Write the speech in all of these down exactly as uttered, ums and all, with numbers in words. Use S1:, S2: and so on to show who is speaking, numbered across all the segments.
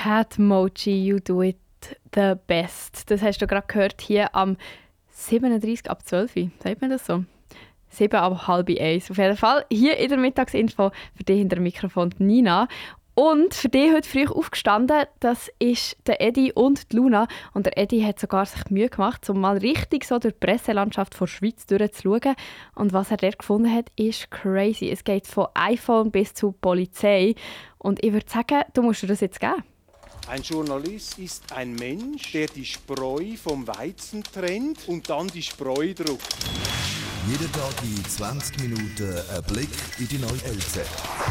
S1: Cat Mochi, you do it the best. Das hast du gerade gehört hier am siebenunddreißig ab zwölf. Sagt man das so? sieben ab halb eins. Auf jeden Fall hier in der Mittagsinfo für dich hinter dem Mikrofon Nina. Und für dich heute früh aufgestanden, das ist der Edi und die Luna. Und der Edi hat sogar sich Mühe gemacht, um mal richtig so durch die Presselandschaft der Schweiz durchzuschauen. Und was er dort gefunden hat, ist crazy. Es geht von iPhone bis zur Polizei. Und ich würde sagen, du musst dir das jetzt geben.
S2: Ein Journalist ist ein Mensch, der die Spreu vom Weizen trennt und dann die Spreu druckt.
S3: Jeden Tag in zwanzig Minuten ein Blick in die neue L Z.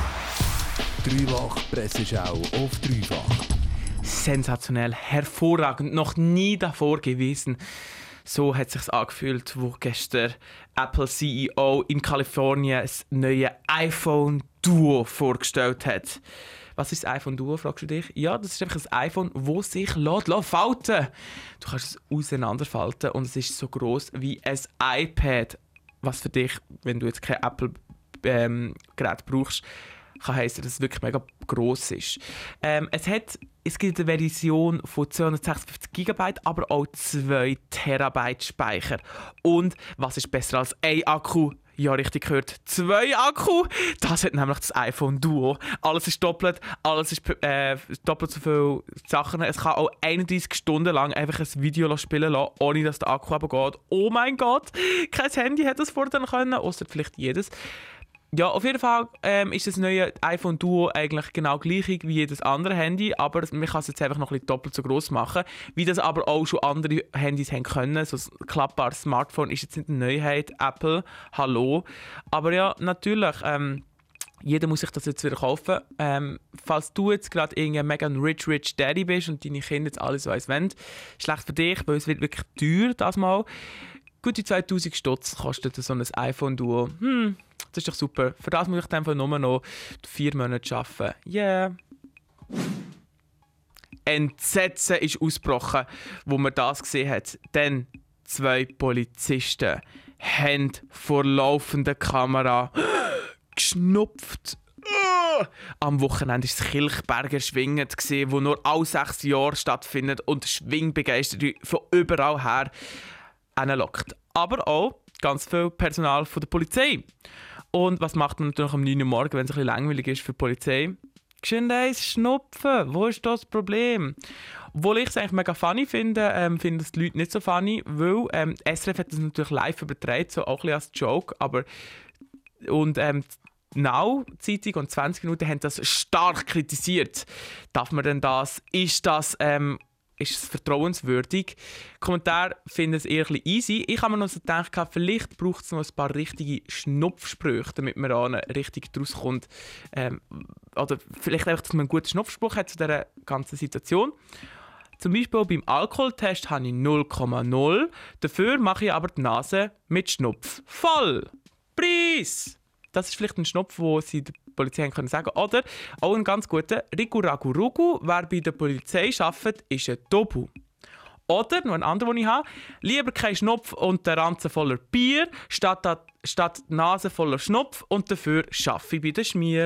S3: Dreifach Presseschau auf Dreifach.
S4: Sensationell, hervorragend, noch nie davor gewesen. So hat es sich angefühlt, wo gestern Apple C E O in Kalifornien das neue iPhone Duo vorgestellt hat. Was ist das iPhone Duo, fragst du dich? Ja, das ist einfach ein iPhone, das sich lässt, lässt falten. Du kannst es auseinanderfalten und es ist so gross wie ein iPad. Was für dich, wenn du jetzt kein Apple-Gerät ähm, brauchst, kann heissen, dass es wirklich mega gross ist. Ähm, es, hat, es gibt eine Version von zweihundertsechsundfünfzig Gigabyte, aber auch zwei Terabyte Speicher. Und was ist besser als ein Akku? Ja, richtig gehört, zwei Akku. Das hat nämlich das iPhone Duo. Alles ist doppelt, alles ist äh, doppelt so viele Sachen. Es kann auch einunddreißig Stunden lang einfach ein Video spielen lassen, ohne dass der Akku abgeht. Oh mein Gott, kein Handy hätte das vorher können, außer vielleicht jedes. Ja, auf jeden Fall ähm, ist das neue iPhone Duo eigentlich genau gleich wie jedes andere Handy, aber man kann es jetzt einfach noch ein bisschen doppelt so gross machen, wie das aber auch schon andere Handys haben können. So ein klappbares Smartphone ist jetzt nicht eine Neuheit, Apple, hallo. Aber ja, natürlich, ähm, jeder muss sich das jetzt wieder kaufen. Ähm, falls du jetzt gerade irgendein mega rich, rich Daddy bist und deine Kinder jetzt alles so eins wollen, schlecht für dich, weil es wird wirklich teuer, das mal. Gute zweitausend Stutz kostet so ein iPhone Duo. Hm, das ist doch super. Für das muss ich dann nur noch vier Monate arbeiten. Yeah. Entsetzen ist ausgebrochen, wo man das gesehen hat. Denn zwei Polizisten haben vor laufender Kamera geschnupft. Am Wochenende war das Kilchberger Schwingen, das nur alle sechs Jahre stattfindet und Schwingbegeisterte von überall her hinlockt. Aber auch ganz viel Personal von der Polizei. Und was macht man natürlich am neun Uhr morgens, wenn es ein bisschen langweilig ist für die Polizei? Geschwind eins schnupfen. Wo ist das, das Problem? Obwohl ich es eigentlich mega funny finde, ähm, finden es die Leute nicht so funny, weil ähm, S R F hat das natürlich live übertragen, so auch ein bisschen als Joke. Aber und ähm, Now, Zeitung und zwanzig Minuten haben das stark kritisiert. Darf man denn das? Ist das ähm, ist es vertrauenswürdig? Kommentar finden es eher ein bisschen easy. Ich habe mir noch so gedacht, vielleicht braucht es noch ein paar richtige Schnupfsprüche, damit man auch richtig draus kommt. Ähm, oder vielleicht einfach, dass man einen guten Schnupfspruch hat zu dieser ganzen Situation. Zum Beispiel beim Alkoholtest habe ich null Komma null. Dafür mache ich aber die Nase mit Schnupf voll. Preis! Das ist vielleicht ein Schnupf, den sie der Polizei können sagen können. Oder auch ein ganz guter Rigu Ragu Rugu. Wer bei der Polizei arbeitet, ist ein Tobu. Oder, noch ein anderer, den ich habe, lieber kein Schnupf und der Ranzen voller Bier, statt, statt die Nase voller Schnupf und dafür arbeite ich bei der Schmier.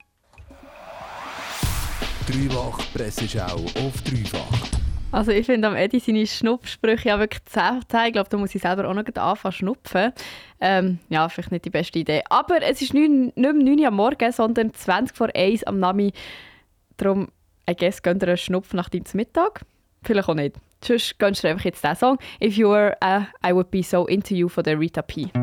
S3: Dreifach Presseschau auf Dreifach.
S1: Also ich finde am Edi seine Schnupfsprüche ja wirklich zäh. Ich glaube, da muss ich selber auch noch anfangen zu schnupfen. Ähm, ja, vielleicht nicht die beste Idee. Aber es ist nicht, nicht mehr neun Uhr am Morgen, sondern zwanzig vor eins am Nami. Darum, I guess, gönnt ihr einen Schnupf nach deinem Mittag? Vielleicht auch nicht. Sonst gönnst du einfach jetzt diesen Song. If you were, uh, I would be so into you von der Rita P.